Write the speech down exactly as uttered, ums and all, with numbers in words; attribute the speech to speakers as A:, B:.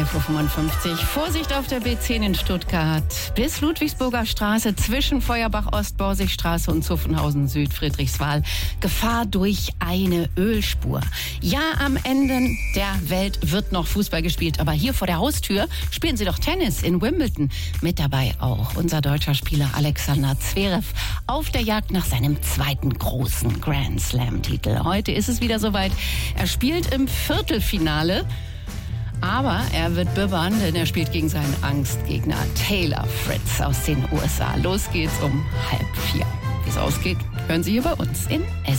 A: elf Uhr fünfundfünfzig. Vorsicht auf der B zehn in Stuttgart. Bis Ludwigsburger Straße zwischen Feuerbach-Ost, Borsigstraße und Zuffenhausen Süd, Friedrichswald. Gefahr durch eine Ölspur. Ja, am Ende der Welt wird noch Fußball gespielt. Aber hier vor der Haustür spielen sie doch Tennis in Wimbledon. Mit dabei auch unser deutscher Spieler Alexander Zverev auf der Jagd nach seinem zweiten großen Grand Slam-Titel. Heute ist es wieder soweit. Er spielt im Viertelfinale. Aber er wird bibbern, denn er spielt gegen seinen Angstgegner Taylor Fritz aus den U S A. Los geht's um halb vier. Wie es ausgeht, hören Sie hier bei uns in S